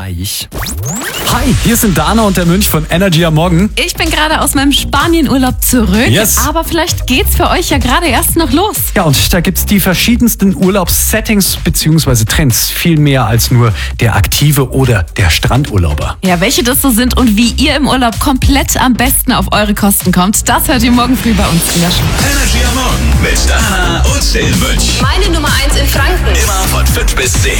gleich. Hi, hier sind Dana und der Mönch von Energy am Morgen. Ich bin gerade aus meinem Spanienurlaub zurück, aber vielleicht geht's für euch ja gerade erst noch los. Ja, und da gibt's die verschiedensten Urlaubssettings bzw. Trends. Viel mehr als nur der Aktive oder der Strandurlauber. Ja, welche das so sind und wie ihr im Urlaub komplett am besten auf eure Kosten kommt, das hört ihr morgen früh bei uns in der Show. Energy am Morgen mit Dana und dem Mönch. Meine Nummer 1 in Franken. Immer von 5 bis 10.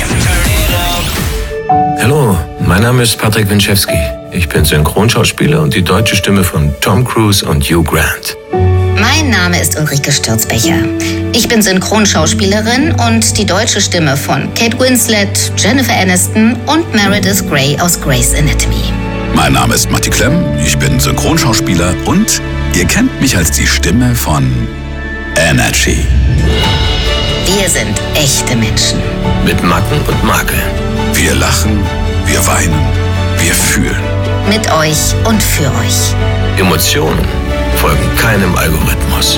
Hallo, mein Name ist Patrick Winczewski. Ich bin Synchronschauspieler und die deutsche Stimme von Tom Cruise und Hugh Grant. Mein Name ist Ulrike Stürzbecher. Ich bin Synchronschauspielerin und die deutsche Stimme von Kate Winslet, Jennifer Aniston und Meredith Grey aus Grey's Anatomy. Mein Name ist Matti Klemm. Ich bin Synchronschauspieler und ihr kennt mich als die Stimme von Energy. Wir sind echte Menschen. Mit Macken und Makeln. Wir lachen, wir weinen, wir fühlen. Mit euch und für euch. Emotionen folgen keinem Algorithmus.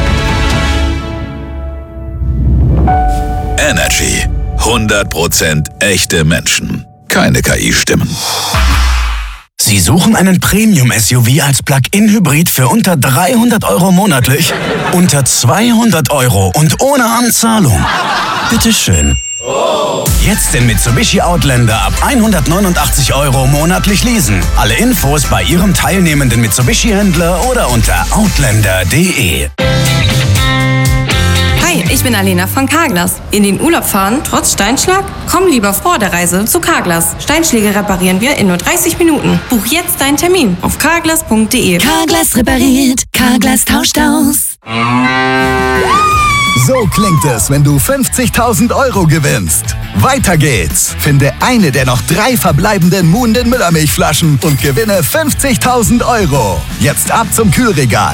Energy. 100% echte Menschen. Keine KI-Stimmen. Sie suchen einen Premium-SUV als Plug-in-Hybrid für unter 300 € monatlich? Unter 200 € und ohne Anzahlung? Bitteschön. Jetzt den Mitsubishi Outlander ab 189 € monatlich leasen. Alle Infos bei Ihrem teilnehmenden Mitsubishi-Händler oder unter outlander.de. Hi, ich bin Alena von Carglass. In den Urlaub fahren, trotz Steinschlag? Komm lieber vor der Reise zu Carglass. Steinschläge reparieren wir in nur 30 Minuten. Buch jetzt deinen Termin auf carglass.de. Carglass repariert, Carglass tauscht aus. So klingt es, wenn du 50.000 € gewinnst. Weiter geht's. Finde eine der noch 3 verbleibenden Muhnden Müllermilchflaschen und gewinne 50.000 €. Jetzt ab zum Kühlregal.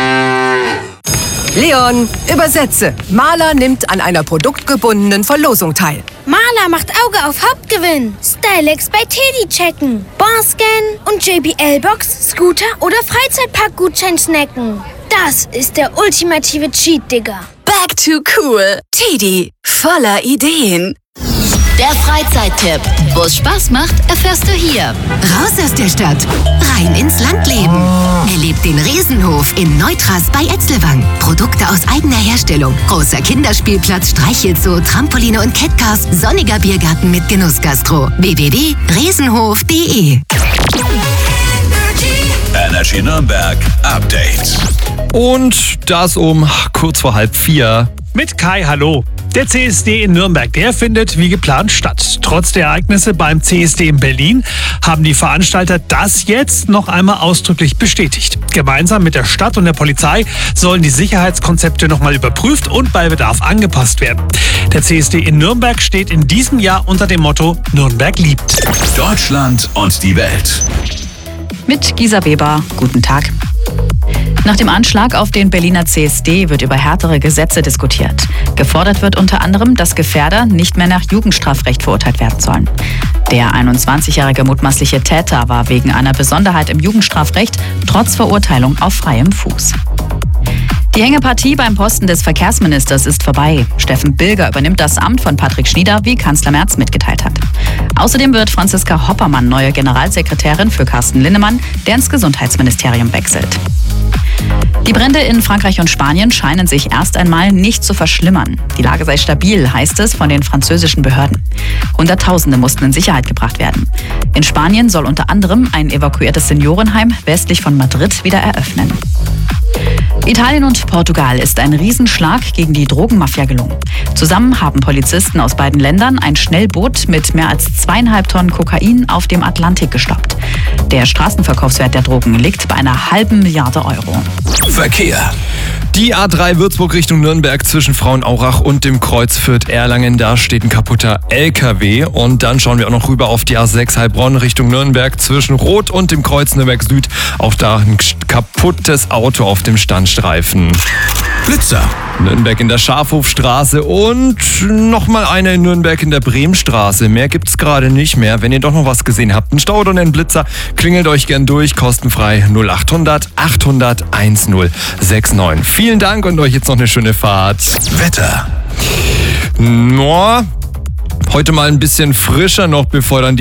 Leon, übersetze. Maler nimmt an einer produktgebundenen Verlosung teil. Maler macht Auge auf Hauptgewinn. Stylex bei Teddy checken. Barscan und JBL-Box, Scooter oder Freizeitpark-Gutschein snacken. Das ist der ultimative Cheat, Digga. Back to cool. Teddy, voller Ideen. Der Freizeittipp. Wo es Spaß macht, erfährst du hier. Raus aus der Stadt, rein ins Landleben. Erlebt den Riesenhof in Neutras bei Etzelwang. Produkte aus eigener Herstellung. Großer Kinderspielplatz, Streichelzoo, Trampoline und Catcars. Sonniger Biergarten mit Genussgastro. www.riesenhof.de. Energy Nürnberg Update. Und das um kurz vor 3:30. Mit Kai, hallo. Der CSD in Nürnberg, der findet wie geplant statt. Trotz der Ereignisse beim CSD in Berlin haben die Veranstalter das jetzt noch einmal ausdrücklich bestätigt. Gemeinsam mit der Stadt und der Polizei sollen die Sicherheitskonzepte nochmal überprüft und bei Bedarf angepasst werden. Der CSD in Nürnberg steht in diesem Jahr unter dem Motto Nürnberg liebt. Deutschland und die Welt. Mit Gisa Weber, guten Tag. Nach dem Anschlag auf den Berliner CSD wird über härtere Gesetze diskutiert. Gefordert wird unter anderem, dass Gefährder nicht mehr nach Jugendstrafrecht verurteilt werden sollen. Der 21-jährige mutmaßliche Täter war wegen einer Besonderheit im Jugendstrafrecht trotz Verurteilung auf freiem Fuß. Die Hängepartie beim Posten des Verkehrsministers ist vorbei. Steffen Bilger übernimmt das Amt von Patrick Schnieder, wie Kanzler Merz mitgeteilt hat. Außerdem wird Franziska Hoppermann neue Generalsekretärin für Carsten Linnemann, der ins Gesundheitsministerium wechselt. Die Brände in Frankreich und Spanien scheinen sich erst einmal nicht zu verschlimmern. Die Lage sei stabil, heißt es von den französischen Behörden. Hunderttausende mussten in Sicherheit gebracht werden. In Spanien soll unter anderem ein evakuiertes Seniorenheim westlich von Madrid wieder eröffnen. Italien und Portugal ist ein Riesenschlag gegen die Drogenmafia gelungen. Zusammen haben Polizisten aus beiden Ländern ein Schnellboot mit mehr als 2,5 Tonnen Kokain auf dem Atlantik gestoppt. Der Straßenverkaufswert der Drogen liegt bei einer halben Milliarde €. Verkehr. Die A3 Würzburg Richtung Nürnberg zwischen Frauenaurach und dem Kreuz Fürth-Erlangen. Da steht ein kaputter LKW. Und dann schauen wir auch noch rüber auf die A6 Heilbronn Richtung Nürnberg zwischen Rot und dem Kreuz Nürnberg Süd. Auch da ein kaputtes Auto auf dem Standstreifen. Blitzer. Nürnberg in der Schafhofstraße und nochmal eine in Nürnberg in der Bremenstraße. Mehr gibt's gerade nicht mehr. Wenn ihr doch noch was gesehen habt, einen Stau oder einen Blitzer, klingelt euch gern durch, kostenfrei 0800 800 1069. Vielen Dank und euch jetzt noch eine schöne Fahrt. Wetter. Heute mal ein bisschen frischer noch, bevor dann die